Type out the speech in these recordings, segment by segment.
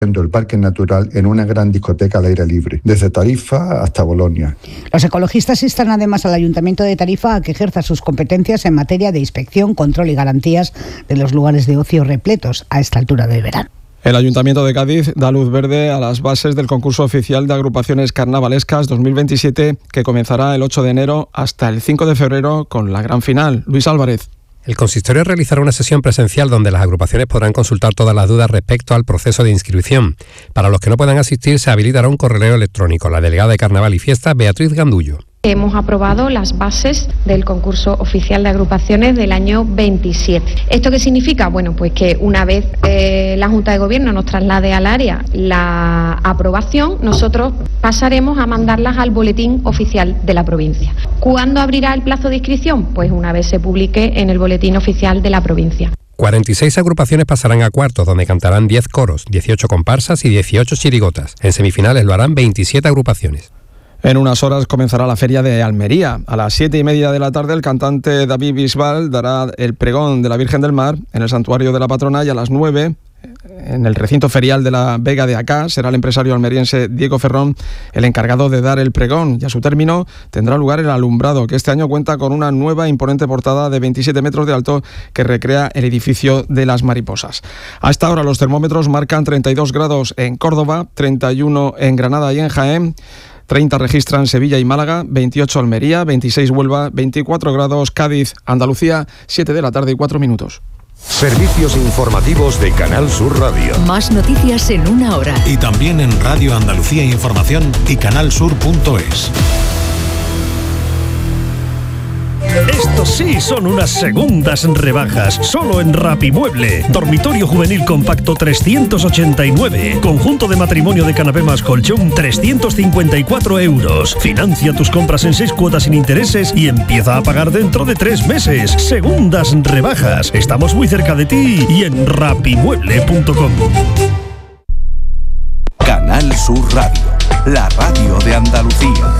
el parque natural en una gran discoteca al aire libre, desde Tarifa hasta Bolonia. Los ecologistas instan además al Ayuntamiento de Tarifa a que ejerza sus competencias en materia de inspección, control y garantías de los lugares de ocio repletos a esta altura del verano. El Ayuntamiento de Cádiz da luz verde a las bases del concurso oficial de agrupaciones carnavalescas 2027, que comenzará el 8 de enero hasta el 5 de febrero con la gran final. Luis Álvarez. El consistorio realizará una sesión presencial donde las agrupaciones podrán consultar todas las dudas respecto al proceso de inscripción. Para los que no puedan asistir, se habilitará un correo electrónico. La delegada de Carnaval y Fiesta, Beatriz Gandullo. Hemos aprobado las bases del concurso oficial de agrupaciones del año 27. ¿Esto qué significa? Bueno, pues que una vez la Junta de Gobierno nos traslade al área la aprobación, nosotros pasaremos a mandarlas al boletín oficial de la provincia. ¿Cuándo abrirá el plazo de inscripción? Pues una vez se publique en el boletín oficial de la provincia. 46 agrupaciones pasarán a cuartos, donde cantarán 10 coros, 18 comparsas y 18 chirigotas. En semifinales lo harán 27 agrupaciones. En unas horas comenzará la Feria de Almería. A las 7:30 de la tarde el cantante David Bisbal dará el pregón de la Virgen del Mar en el Santuario de la Patrona, y a las 9 en el recinto ferial de la Vega de Acá será el empresario almeriense Diego Ferrón el encargado de dar el pregón, y a su término tendrá lugar el alumbrado, que este año cuenta con una nueva imponente portada de 27 metros de alto que recrea el edificio de las Mariposas. A esta hora los termómetros marcan 32 grados en Córdoba, 31 en Granada y en Jaén, 30 registran Sevilla y Málaga, 28 Almería, 26 Huelva, 24 grados Cádiz, Andalucía, 7 de la tarde y 4 minutos. Servicios informativos de Canal Sur Radio. Más noticias en una hora. Y también en Radio Andalucía Información y canalsur.es. Estos sí son unas segundas rebajas, solo en Rapimueble. Dormitorio juvenil compacto 389. Conjunto de matrimonio de canapé más colchón 354 euros. Financia tus compras en 6 cuotas sin intereses y empieza a pagar dentro de 3 meses. Segundas rebajas. Estamos muy cerca de ti y en rapimueble.com. Canal Sur Radio, la radio de Andalucía.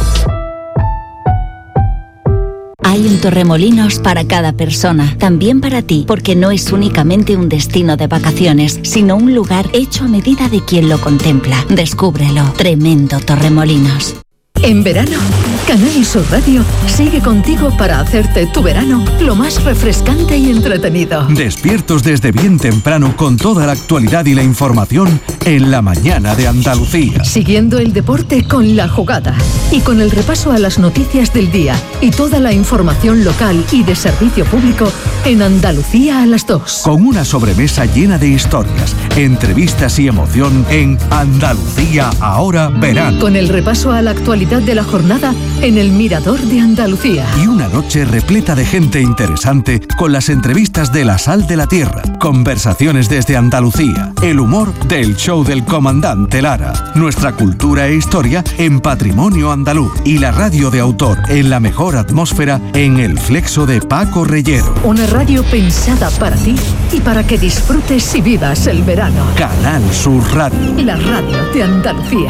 Hay un Torremolinos para cada persona, también para ti, porque no es únicamente un destino de vacaciones, sino un lugar hecho a medida de quien lo contempla. Descúbrelo. Tremendo Torremolinos. En verano, Canal Sur Radio sigue contigo para hacerte tu verano lo más refrescante y entretenido. Despiertos desde bien temprano con toda la actualidad y la información en la mañana de Andalucía. Siguiendo el deporte con La Jugada y con el repaso a las noticias del día y toda la información local y de servicio público en Andalucía a las 2. Con una sobremesa llena de historias, entrevistas y emoción en Andalucía ahora verano. Con el repaso a la actualidad de la jornada en el Mirador de Andalucía. Y una noche repleta de gente interesante con las entrevistas de La Sal de la Tierra, conversaciones desde Andalucía, el humor del show del comandante Lara, nuestra cultura e historia en Patrimonio Andaluz y la radio de autor en la mejor atmósfera en el Flexo de Paco Reyero. Una radio pensada para ti y para que disfrutes y vivas el verano. Canal Sur Radio, la radio de Andalucía.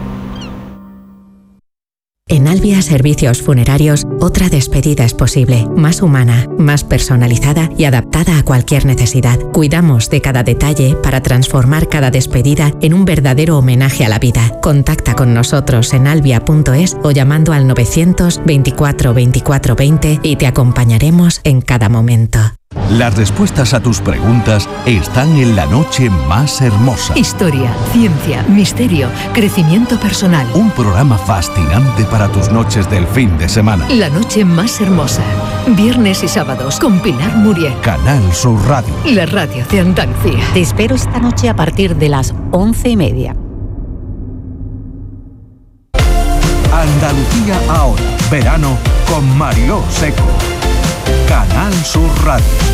En Albia Servicios Funerarios, otra despedida es posible, más humana, más personalizada y adaptada a cualquier necesidad. Cuidamos de cada detalle para transformar cada despedida en un verdadero homenaje a la vida. Contacta con nosotros en albia.es o llamando al 924 24 20 y te acompañaremos en cada momento. Las respuestas a tus preguntas están en La Noche Más Hermosa. Historia, ciencia, misterio, crecimiento personal. Un programa fascinante para tus noches del fin de semana. La Noche Más Hermosa. Viernes y sábados con Pilar Muriel. Canal Sur Radio, la radio de Andalucía. Te espero esta noche a partir de las 11:30. Andalucía ahora, verano con Mariló Seco. Canal Sur Radio.